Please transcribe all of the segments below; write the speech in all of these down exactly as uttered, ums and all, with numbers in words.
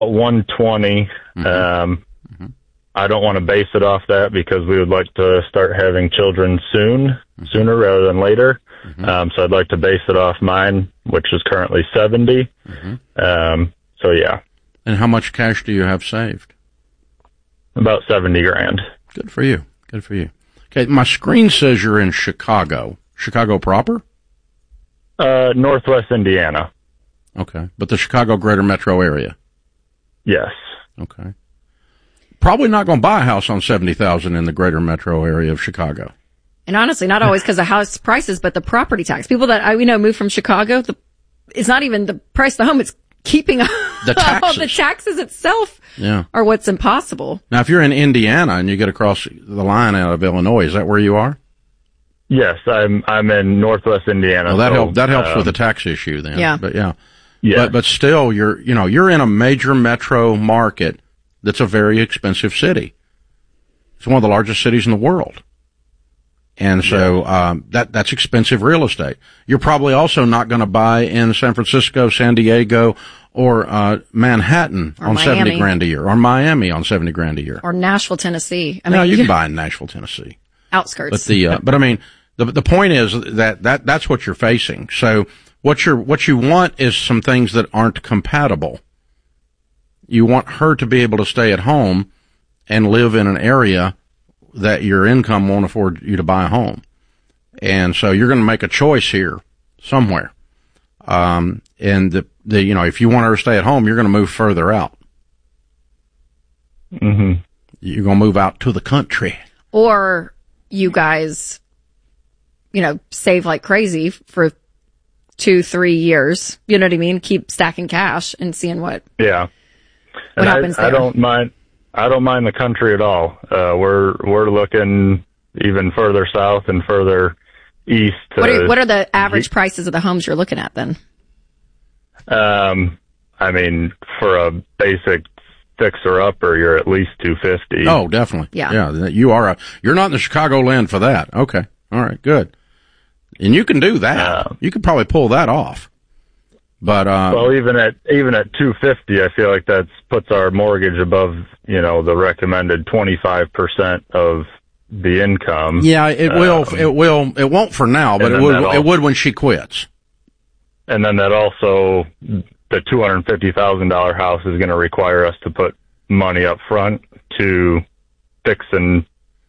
one twenty. Mm-hmm. Um, mm-hmm. I don't want to base it off that because we would like to start having children soon, mm-hmm. sooner rather than later. Mm-hmm. Um, so I'd like to base it off mine, which is currently seventy. Mm-hmm. Um, so yeah. And how much cash do you have saved? About seventy grand. Good for you. Good for you. Okay, my screen says you're in Chicago. Chicago proper? Uh, Northwest Indiana. Okay, but the Chicago greater metro area? Yes. Okay. Probably not going to buy a house on seventy thousand dollars in the greater metro area of Chicago. And honestly, not always because of house prices, but the property tax. People that I we know move from Chicago, the, it's not even the price of the home, it's keeping the taxes. the taxes itself yeah. are what's impossible. Now, if you're in Indiana and you get across the line out of Illinois, is that where you are? Yes, I'm I'm in Northwest Indiana. Well, that so, helps. That helps um, with the tax issue then. Yeah. But yeah. Yeah. But but still, you're you know you're in a major metro market that's a very expensive city. It's one of the largest cities in the world. And so, yeah. um, that, that's expensive real estate. You're probably also not going to buy in San Francisco, San Diego, or, uh, Manhattan or on Miami. seventy grand a year, or Miami on seventy grand a year. Or Nashville, Tennessee. I mean, no, you can buy in Nashville, Tennessee. Outskirts. But the, uh, but I mean, the, the point is that, that, that's what you're facing. So what you're, what you want is some things that aren't compatible. You want her to be able to stay at home and live in an area that your income won't afford you to buy a home. And so you're going to make a choice here somewhere. Um, and the, the, you know, if you want her to stay at home, you're going to move further out. Mm-hmm. You're going to move out to the country. Or you guys, you know, save like crazy for two, three years. You know what I mean? Keep stacking cash and seeing what, yeah. what and happens I, there. I don't mind. I don't mind the country at all. Uh, we're, we're looking even further south and further east. What are, what are the average ge- prices of the homes you're looking at then? Um, I mean, for a basic fixer upper, you're at least two fifty. Oh, definitely. Yeah. Yeah. You are a, you're not in the Chicago land for that. Okay. All right. Good. And you can do that. Uh, you could probably pull that off. But, uh, well, even at, even at two fifty, I feel like that puts our mortgage above, you know, the recommended twenty-five percent of the income. Yeah, it will, um, it will, it won't for now, but it would, also, it would when she quits. And then that also, the two hundred fifty thousand dollars house is going to require us to put money up front to fix and,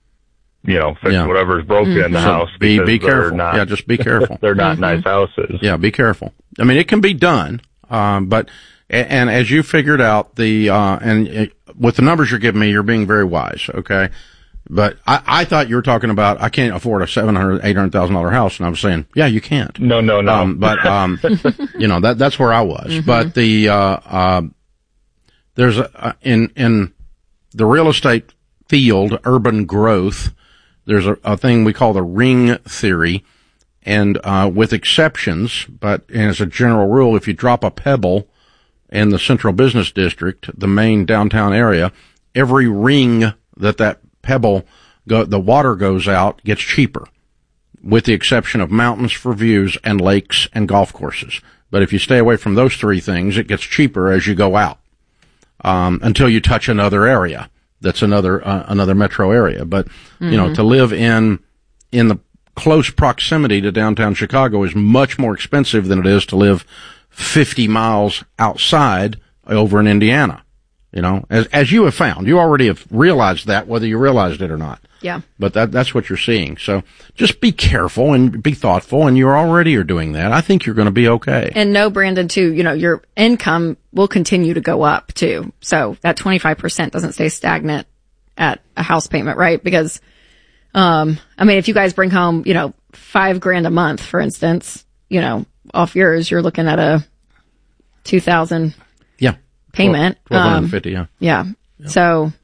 you know, fix yeah. whatever's broken mm-hmm. in the so house. Be, be careful. Not, yeah, just be careful. They're not mm-hmm. nice houses. Yeah, be careful. I mean, it can be done, um, but, and, and as you figured out the, uh, and it, with the numbers you're giving me, you're being very wise, okay? But I, I thought you were talking about, I can't afford a seven hundred thousand dollars, eight hundred thousand dollars house, and I was saying, yeah, you can't. No, no, no. Um, but, um, you know, that, that's where I was. Mm-hmm. But the, uh, uh, there's a, in, in the real estate field, urban growth, there's a, a thing we call the ring theory. And, uh, with exceptions, but as a general rule, if you drop a pebble in the central business district, the main downtown area, every ring that that pebble go, the water goes out gets cheaper, with the exception of mountains for views and lakes and golf courses. But if you stay away from those three things, it gets cheaper as you go out, um, until you touch another area. That's another, uh, another metro area. But, mm-hmm. you know, to live in, in the close proximity to downtown Chicago is much more expensive than it is to live fifty miles outside over in Indiana. You know, as, as you have found, you already have realized that, whether you realized it or not. Yeah. But that, that's what you're seeing. So just be careful and be thoughtful, and you already are doing that. I think you're going to be okay. And no, Brandon, too, you know, your income will continue to go up, too. So that twenty-five percent doesn't stay stagnant at a house payment, right? Because, um, I mean, if you guys bring home, you know, five grand a month, for instance, you know, off yours, you're looking at a two thousand yeah. payment. twelve fifty, um, yeah. yeah. Yeah. So,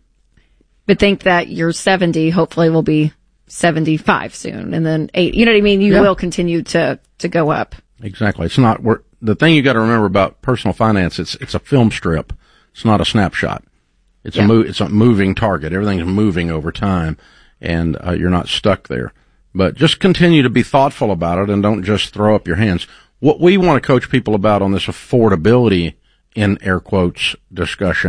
but think that your seventy hopefully will be seventy-five soon, and then eight. You know what I mean? You yeah. will continue to, to go up. Exactly. It's not, we're, the thing you got to remember about personal finance, it's, it's a film strip. It's not a snapshot. It's yeah. a move, it's a moving target. Everything's moving over time, and uh, you're not stuck there. But just continue to be thoughtful about it and don't just throw up your hands. What we want to coach people about on this affordability in air quotes discussion.